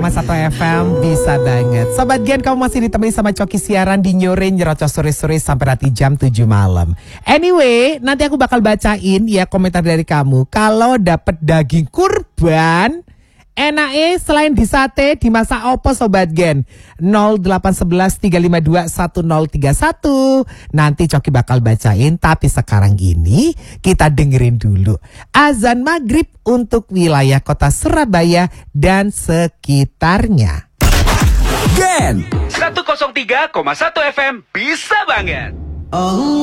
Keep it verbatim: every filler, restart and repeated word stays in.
koma satu F M bisa banget. Sobat Gen, kamu masih ditemani sama Coki siaran di Nyore Nyerocos sore-sore sampai nanti jam tujuh malam. Anyway, nanti aku bakal bacain ya komentar dari kamu. Kalau dapet daging kurban, enaknya selain di sate dimasak apa Sobat Gen? nol delapan satu satu tiga lima dua satu nol tiga satu. Nanti Coki bakal bacain, tapi sekarang ini kita dengerin dulu azan maghrib untuk wilayah kota Surabaya dan sekitarnya. Gen seratus tiga koma satu F M bisa banget. Oh.